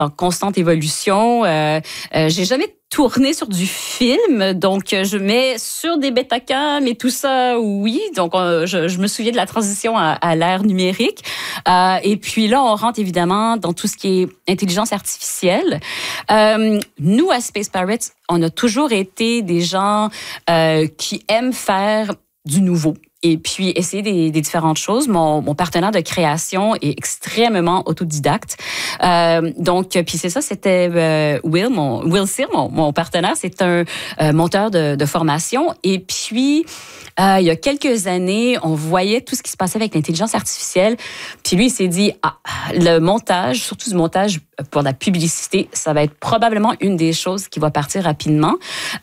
en constante évolution. J'ai jamais tourné sur du film, donc je mets sur des Betacam et tout ça, oui. Donc, je me souviens de la transition à l'ère numérique. Et puis là, on rentre évidemment dans tout ce qui est intelligence artificielle. Nous, à Space Pirates, on a toujours été des gens qui aiment faire du nouveau. Et puis, essayer des différentes choses. Mon partenaire de création est extrêmement autodidacte. Donc, puis c'est ça, c'était Will Sear, mon partenaire. C'est un monteur de formation. Et puis, il y a quelques années, on voyait tout ce qui se passait avec l'intelligence artificielle. Puis lui, il s'est dit, le montage, surtout du montage pour la publicité, ça va être probablement une des choses qui va partir rapidement.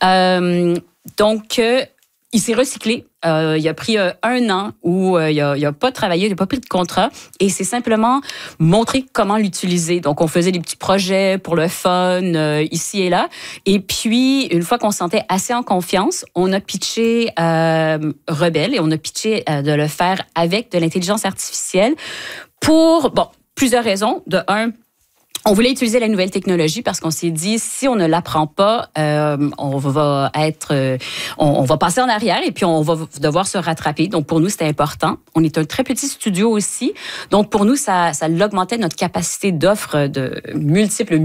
Donc, il s'est recyclé. Il a pris 1 an où il a pas travaillé, il n'a pas pris de contrat et c'est simplement montrer comment l'utiliser. Donc, on faisait des petits projets pour le fun ici et là. Et puis, une fois qu'on se sentait assez en confiance, on a pitché Rebelle et on a pitché de le faire avec de l'intelligence artificielle pour, plusieurs raisons. De un, on voulait utiliser la nouvelle technologie parce qu'on s'est dit, si on ne l'apprend pas, on va passer en arrière et puis on va devoir se rattraper. Donc, pour nous, c'était important. On est un très petit studio aussi. Donc, pour nous, ça l'augmentait notre capacité d'offre de multiples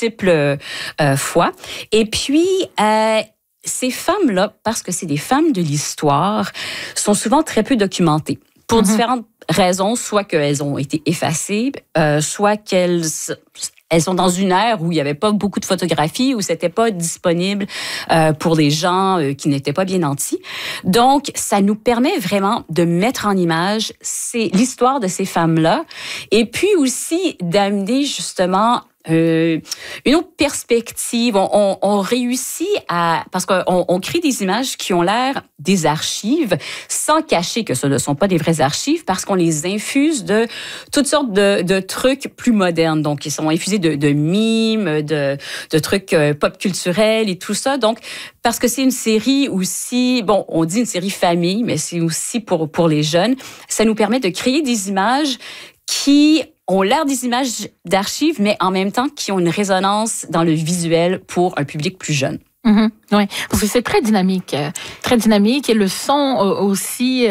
fois. Et puis, ces femmes-là, parce que c'est des femmes de l'histoire, sont souvent très peu documentées. Pour différentes raisons, soit qu'elles ont été effacées, soit qu'elles sont dans une ère où il n'y avait pas beaucoup de photographies, où c'était pas disponible pour des gens qui n'étaient pas bien nantis. Donc, ça nous permet vraiment de mettre en image l'histoire de ces femmes-là et puis aussi d'amener justement une autre perspective. On réussit parce qu'on crée des images qui ont l'air des archives sans cacher que ce ne sont pas des vraies archives parce qu'on les infuse de toutes sortes de trucs plus modernes. Donc, ils sont infusés de mimes, de trucs pop culturels et tout ça. Donc, parce que c'est une série aussi, on dit une série famille, mais c'est aussi pour les jeunes. Ça nous permet de créer des images qui ont l'air des images d'archives, mais en même temps qui ont une résonance dans le visuel pour un public plus jeune. Oui, parce que c'est très dynamique et le son aussi.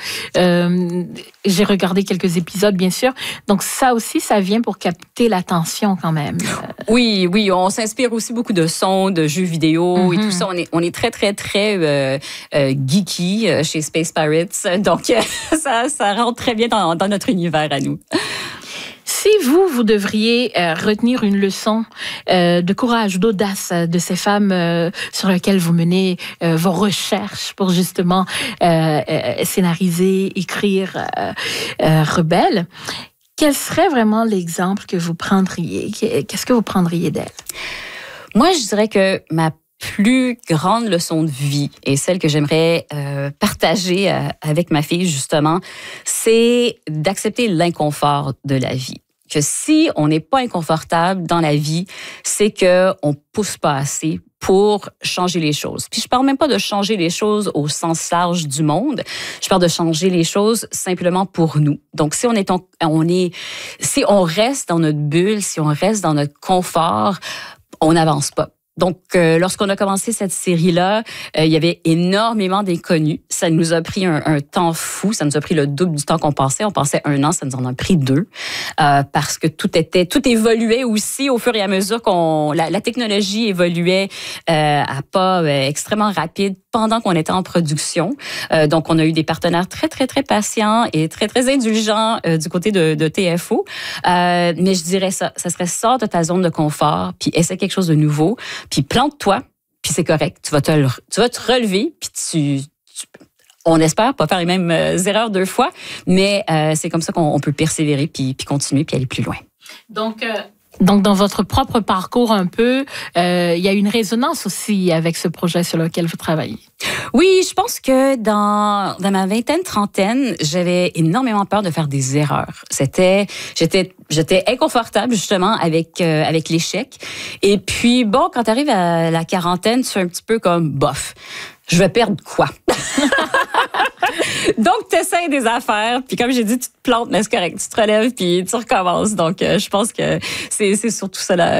J'ai regardé quelques épisodes, bien sûr. Donc ça aussi, ça vient pour capter l'attention quand même. Oui, on s'inspire aussi beaucoup de sons, de jeux vidéo et tout ça. On est très très très geeky chez Space Pirates, donc ça rentre très bien dans notre univers à nous. Si vous devriez retenir une leçon de courage, d'audace de ces femmes sur lesquelles vous menez vos recherches pour justement scénariser, écrire Rebelle, quel serait vraiment l'exemple que vous prendriez? Qu'est-ce que vous prendriez d'elle? Moi, je dirais que ma plus grande leçon de vie et celle que j'aimerais partager avec ma fille, justement, c'est d'accepter l'inconfort de la vie. Que si on n'est pas inconfortable dans la vie, c'est qu'on pousse pas assez pour changer les choses. Puis je parle même pas de changer les choses au sens large du monde. Je parle de changer les choses simplement pour nous. Donc si si on reste dans notre bulle, si on reste dans notre confort, on n'avance pas. Donc, lorsqu'on a commencé cette série-là, il y avait énormément d'inconnus. Ça nous a pris un temps fou. Ça nous a pris le double du temps qu'on pensait. On pensait 1 an, ça nous en a pris 2. Parce que tout évoluait aussi au fur et à mesure la technologie évoluait à pas extrêmement rapide pendant qu'on était en production. Donc, on a eu des partenaires très, très, très patients et très, très indulgents du côté de TFO. Mais je dirais ça serait sors de ta zone de confort, puis essaie quelque chose de nouveau. Puis plante-toi, puis c'est correct. Tu vas te relever, puis on espère pas faire les mêmes erreurs 2 fois, mais c'est comme ça qu'on peut persévérer, puis continuer, puis aller plus loin. Donc, dans votre propre parcours un peu, il y a une résonance aussi avec ce projet sur lequel vous travaillez. Oui, je pense que dans ma vingtaine, trentaine, j'avais énormément peur de faire des erreurs. J'étais inconfortable justement avec l'échec. Et puis quand tu arrives à la quarantaine, tu fais un petit peu comme bof. Je vais perdre quoi? Donc, tu essaies des affaires, puis comme j'ai dit, tu te plantes, mais c'est correct, tu te relèves, puis tu recommences. Donc, je pense que c'est surtout ça